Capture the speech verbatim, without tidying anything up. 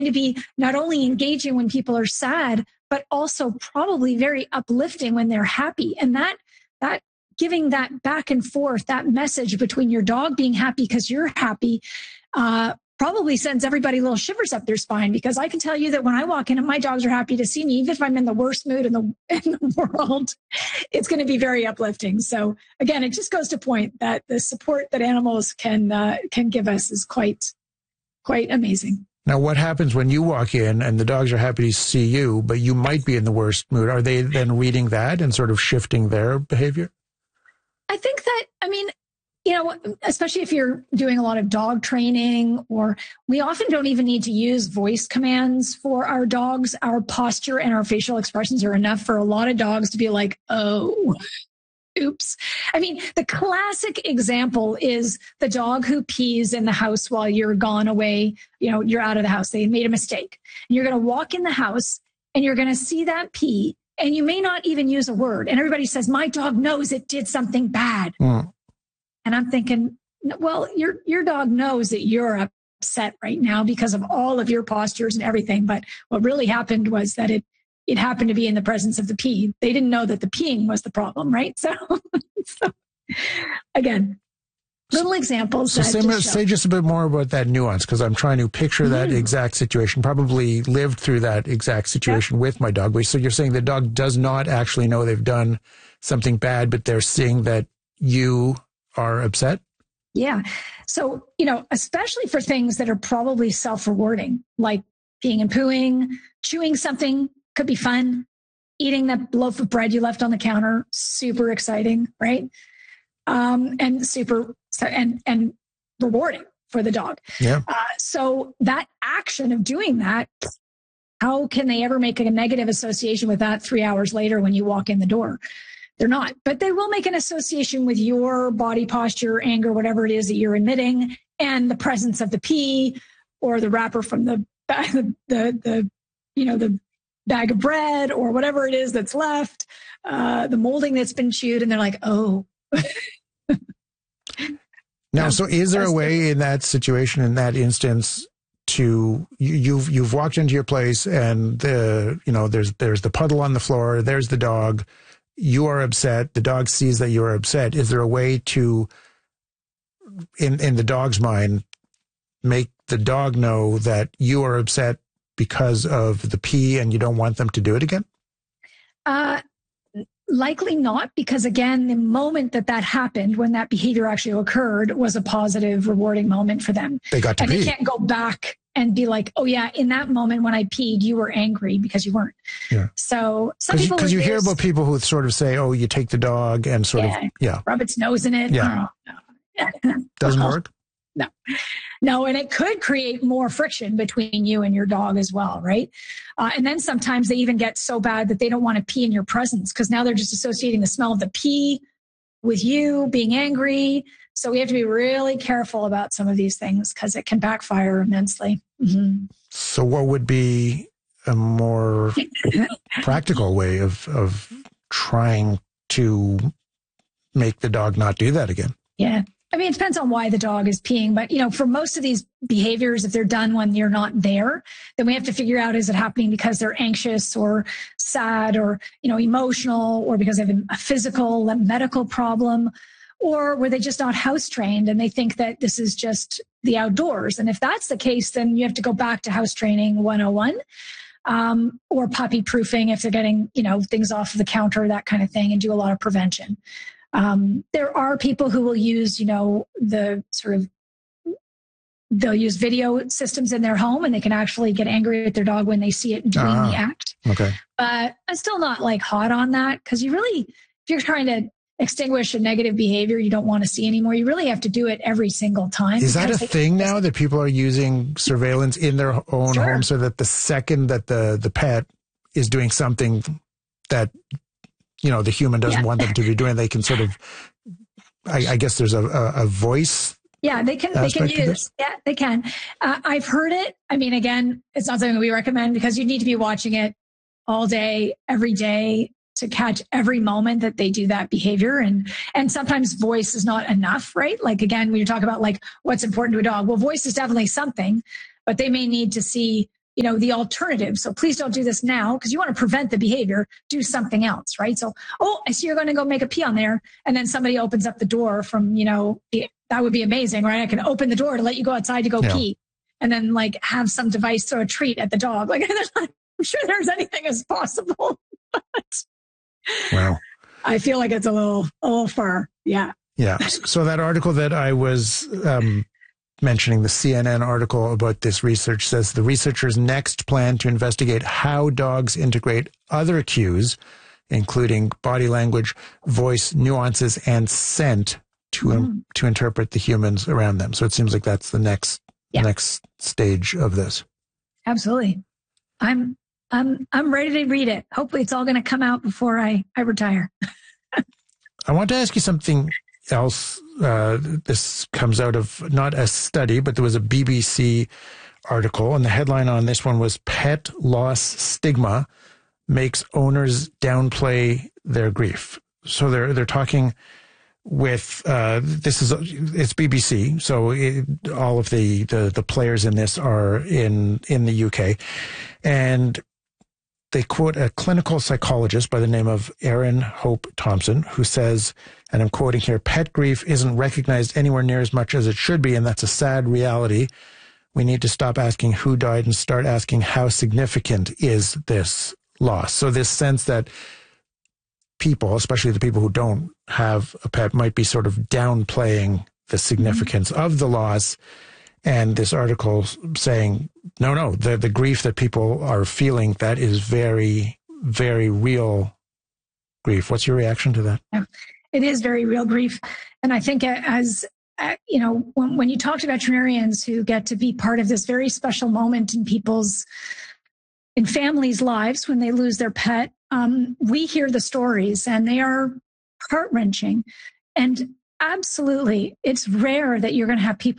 to be not only engaging when people are sad, but also probably very uplifting when they're happy. And that, that giving that back and forth, that message between your dog being happy because you're happy, uh, probably sends everybody little shivers up their spine, because I can tell you that when I walk in and my dogs are happy to see me, even if I'm in the worst mood in the, in the world, it's going to be very uplifting. So again, it just goes to point that the support that animals can, uh, can give us is quite, quite amazing. Now, what happens when you walk in and the dogs are happy to see you, but you might be in the worst mood? Are they then reading that and sort of shifting their behavior? I think that, I mean, you know, especially if you're doing a lot of dog training, or we often don't even need to use voice commands for our dogs. Our posture and our facial expressions are enough for a lot of dogs to be like, oh, oops. I mean, the classic example is the dog who pees in the house while you're gone away. You know, you're out of the house. They made a mistake. And you're going to walk in the house and you're going to see that pee, and you may not even use a word. And everybody says, my dog knows it did something bad. Mm. And I'm thinking, well, your your dog knows that you're upset right now because of all of your postures and everything. But what really happened was that it it happened to be in the presence of the pee. They didn't know that the peeing was the problem, right? So, so again, little examples. So say, just say just a bit more about that nuance, because I'm trying to picture that mm. exact situation. Probably lived through that exact situation yeah. with my dog. So you're saying the dog does not actually know they've done something bad, but they're seeing that you are upset? Yeah. So, you know, especially for things that are probably self-rewarding, like peeing and pooing, chewing something could be fun. Eating that loaf of bread you left on the counter, super exciting, right? Um, and super, and, and rewarding for the dog. Yeah. Uh, so that action of doing that, how can they ever make a negative association with that three hours later when you walk in the door? They're not, but they will make an association with your body posture, anger, whatever it is that you're emitting, and the presence of the pee or the wrapper from the, the, the, the you know, the bag of bread or whatever it is that's left, uh, the molding that's been chewed. And they're like, oh. Now, so is there a way in that situation, in that instance, to you, you've you've walked into your place and the you know there's there's the puddle on the floor, there's the dog. You are upset. The dog sees that you are upset. Is there a way to, in, in the dog's mind, make the dog know that you are upset because of the pee and you don't want them to do it again? Uh, likely not, because again, the moment that that happened, when that behavior actually occurred, was a positive, rewarding moment for them. They got to and pee. they can't go back and be like, oh yeah, in that moment when I peed, you were angry because you weren't. Yeah. So some people, because you, you hear about people who sort of say, oh, you take the dog and sort yeah, of, yeah. rub its nose in it. Yeah. No. Doesn't work? No, no. And it could create more friction between you and your dog as well. Right. Uh, and then sometimes they even get so bad that they don't want to pee in your presence, because now they're just associating the smell of the pee with you being angry. So we have to be really careful about some of these things, because it can backfire immensely. Mm-hmm. So what would be a more practical way of, of trying to make the dog not do that again? Yeah. I mean, it depends on why the dog is peeing. But, you know, for most of these behaviors, if they're done when you're not there, then we have to figure out, is it happening because they're anxious or sad or, you know, emotional, or because they have a physical, a medical problem? Or were they just not house trained and they think that this is just the outdoors? And if that's the case, then you have to go back to house training one oh one, um, or puppy proofing if they're getting, you know, things off of the counter, that kind of thing, and do a lot of prevention. Um, there are people who will use, you know, the sort of, they'll use video systems in their home, and they can actually get angry at their dog when they see it doing ah, the act. Okay. But I'm still not like hot on that, because you really, if you're trying to extinguish a negative behavior you don't want to see anymore, you really have to do it every single time. Is that a thing now, that people are using surveillance in their own sure. home, so that the second that the, the pet is doing something that, you know, the human doesn't yeah. want them to be doing, they can sort of, I, I guess there's a, a, a voice. Yeah, they can, they can use, yeah, they can. Uh, I've heard it. I mean, again, it's not something we recommend, because you need to be watching it all day, every day, to catch every moment that they do that behavior. And, and sometimes voice is not enough, right? Like, again, when you talk about like what's important to a dog, well, voice is definitely something, but they may need to see you know, the alternative. So please don't do this now because you want to prevent the behavior. Do something else, right? So, oh, I see you're going to go make a pee on there. And then somebody opens up the door from, you know, the, that would be amazing, right? I can open the door to let you go outside to go yeah. pee. And then like have some device throw a treat at the dog. Like I'm sure there's anything as possible. Wow. I feel like it's a little, a little far. Yeah. Yeah. So that article that I was um, mentioning, the C N N article about this research, says the researchers next plan to investigate how dogs integrate other cues, including body language, voice, nuances, and scent to mm. um, to interpret the humans around them. So it seems like that's the next yeah. next stage of this. Absolutely. I'm I'm I'm ready to read it. Hopefully it's all going to come out before I, I retire. I want to ask you something else. Uh, this comes out of not a study, but there was a B B C article, and the headline on this one was "Pet Loss Stigma Makes Owners Downplay Their Grief." So they're they're talking with uh, this is it's B B C, so it, all of the, the the players in this are in in the U K, and they quote a clinical psychologist by the name of Erin Hope Thompson, who says, and I'm quoting here, "Pet grief isn't recognized anywhere near as much as it should be, and that's a sad reality. We need to stop asking who died and start asking how significant is this loss." So this sense that people, especially the people who don't have a pet, might be sort of downplaying the significance mm-hmm. of the loss. And this article saying, no, no, the, the grief that people are feeling, that is very, very real grief. What's your reaction to that? Yeah, it is very real grief. And I think as, uh, you know, when, when you talk to veterinarians who get to be part of this very special moment in people's, in families' lives when they lose their pet, um, we hear the stories and they are heart-wrenching. And absolutely, it's rare that you're going to have people